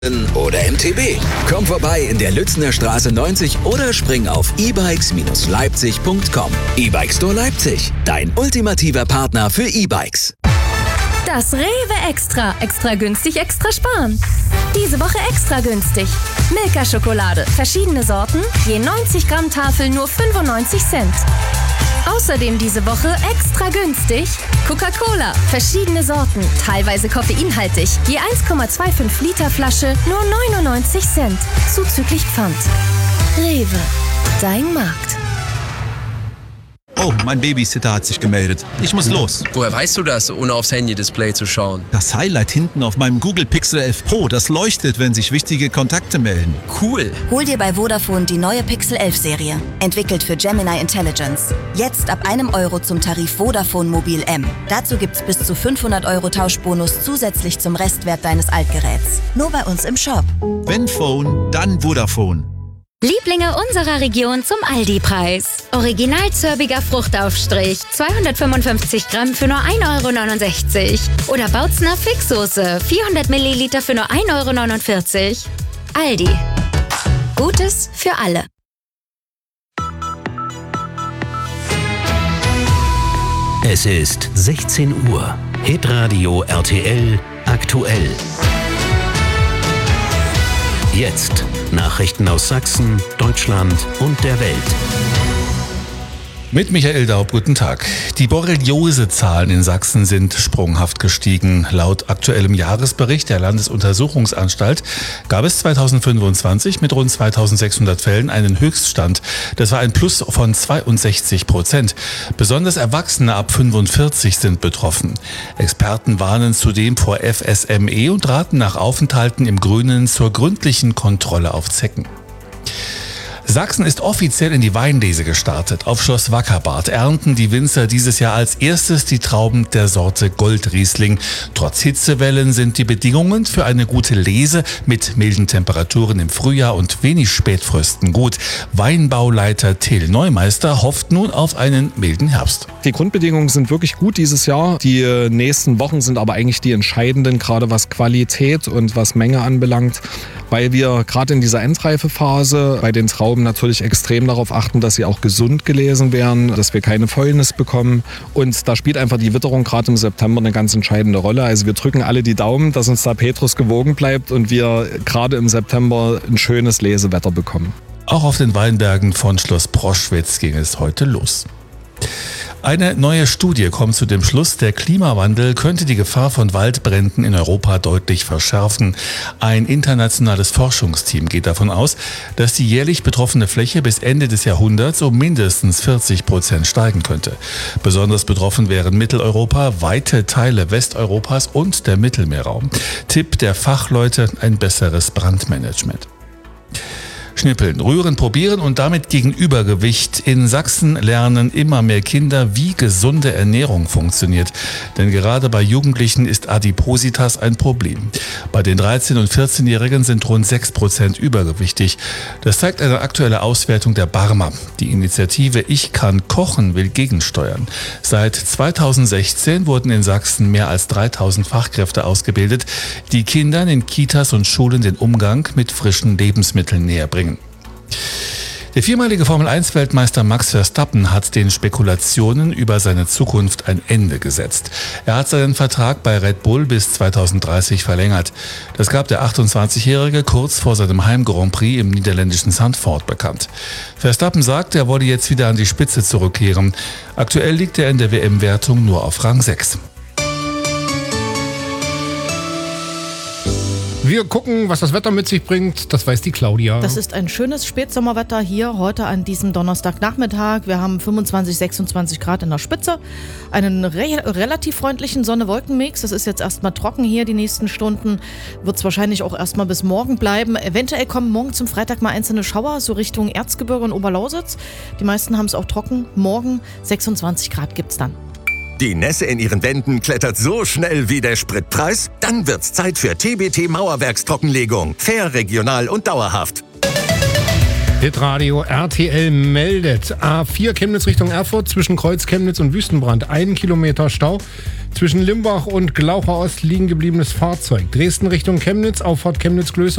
oder MTB. Komm vorbei in der Lützner Straße 90 oder spring auf ebikes-leipzig.com. E-Bike Store Leipzig, dein ultimativer Partner für E-Bikes. Das Rewe Extra. Extra günstig, extra sparen. Diese Woche extra günstig. Milka-Schokolade, verschiedene Sorten, je 90 Gramm Tafel nur 95 Cent. Außerdem diese Woche extra günstig Coca-Cola, verschiedene Sorten, teilweise koffeinhaltig, je 1,25 Liter Flasche nur 99 Cent, zuzüglich Pfand. Rewe, dein Markt. Oh, mein Babysitter hat sich gemeldet. Ich muss los. Woher weißt du das, ohne aufs Handy-Display zu schauen? Das Highlight hinten auf meinem Google Pixel 11 Pro, das leuchtet, wenn sich wichtige Kontakte melden. Cool. Hol dir bei Vodafone die neue Pixel 11 Serie. Entwickelt für Gemini Intelligence. Jetzt ab €1 zum Tarif Vodafone Mobil M. Dazu gibt's bis zu 500 € Tauschbonus zusätzlich zum Restwert deines Altgeräts. Nur bei uns im Shop. Wenn Phone, dann Vodafone. Lieblinge unserer Region zum Aldi-Preis. Original zörbiger Fruchtaufstrich, 255 Gramm für nur 1,69 €. Oder Bautzner Fixsoße, 400 Milliliter für nur 1,49 €. Aldi. Gutes für alle. Es ist 16 Uhr. Hitradio RTL aktuell. Jetzt Nachrichten aus Sachsen, Deutschland und der Welt. Mit Michael Daub, guten Tag. Die Borreliose-Zahlen in Sachsen sind sprunghaft gestiegen. Laut aktuellem Jahresbericht der Landesuntersuchungsanstalt gab es 2025 mit rund 2600 Fällen einen Höchststand. Das war ein Plus von 62%. Besonders Erwachsene ab 45 sind betroffen. Experten warnen zudem vor FSME und raten nach Aufenthalten im Grünen zur gründlichen Kontrolle auf Zecken. Sachsen ist offiziell in die Weinlese gestartet. Auf Schloss Wackerbad ernten die Winzer dieses Jahr als erstes die Trauben der Sorte Goldriesling. Trotz Hitzewellen sind die Bedingungen für eine gute Lese mit milden Temperaturen im Frühjahr und wenig Spätfrösten gut. Weinbauleiter Till Neumeister hofft nun auf einen milden Herbst. Die Grundbedingungen sind wirklich gut dieses Jahr. Die nächsten Wochen sind aber eigentlich die entscheidenden, gerade was Qualität und was Menge anbelangt, weil wir gerade in dieser Endreifephase bei den Trauben natürlich extrem darauf achten, dass sie auch gesund gelesen werden, dass wir keine Fäulnis bekommen. Und da spielt einfach die Witterung gerade im September eine ganz entscheidende Rolle. Also wir drücken alle die Daumen, dass uns da Petrus gewogen bleibt und wir gerade im September ein schönes Lesewetter bekommen. Auch auf den Weinbergen von Schloss Proschwitz ging es heute los. Eine neue Studie kommt zu dem Schluss, der Klimawandel könnte die Gefahr von Waldbränden in Europa deutlich verschärfen. Ein internationales Forschungsteam geht davon aus, dass die jährlich betroffene Fläche bis Ende des Jahrhunderts um mindestens 40% steigen könnte. Besonders betroffen wären Mitteleuropa, weite Teile Westeuropas und der Mittelmeerraum. Tipp der Fachleute: ein besseres Brandmanagement. Schnippeln, rühren, probieren und damit gegen Übergewicht. In Sachsen lernen immer mehr Kinder, wie gesunde Ernährung funktioniert. Denn gerade bei Jugendlichen ist Adipositas ein Problem. Bei den 13- und 14-Jährigen sind rund 6% übergewichtig. Das zeigt eine aktuelle Auswertung der Barmer. Die Initiative Ich kann kochen will gegensteuern. Seit 2016 wurden in Sachsen mehr als 3000 Fachkräfte ausgebildet, die Kindern in Kitas und Schulen den Umgang mit frischen Lebensmitteln näherbringen. Der viermalige Formel-1-Weltmeister Max Verstappen hat den Spekulationen über seine Zukunft ein Ende gesetzt. Er hat seinen Vertrag bei Red Bull bis 2030 verlängert. Das gab der 28-Jährige kurz vor seinem Heim-Grand Prix im niederländischen Zandvoort bekannt. Verstappen sagt, er wolle jetzt wieder an die Spitze zurückkehren. Aktuell liegt er in der WM-Wertung nur auf Rang 6. Wir gucken, was das Wetter mit sich bringt. Das weiß die Claudia. Das ist ein schönes Spätsommerwetter hier heute an diesem Donnerstagnachmittag. Wir haben 25, 26 Grad in der Spitze. Einen relativ freundlichen Sonne-Wolken-Mix. Es ist jetzt erstmal trocken hier. Die nächsten Stunden wird es wahrscheinlich auch erstmal bis morgen bleiben. Eventuell kommen morgen zum Freitag mal einzelne Schauer, so Richtung Erzgebirge und Oberlausitz. Die meisten haben es auch trocken. Morgen 26 Grad gibt's dann. Die Nässe in ihren Wänden klettert so schnell wie der Spritpreis? Dann wird's Zeit für TBT Mauerwerkstrockenlegung. Fair, regional und dauerhaft. Hitradio RTL meldet. A4 Chemnitz Richtung Erfurt zwischen Kreuz Chemnitz und Wüstenbrand. 1 Kilometer Stau. Zwischen Limbach und Glaucher Ost liegen gebliebenes Fahrzeug. Dresden Richtung Chemnitz, Auffahrt Chemnitz-Klößer.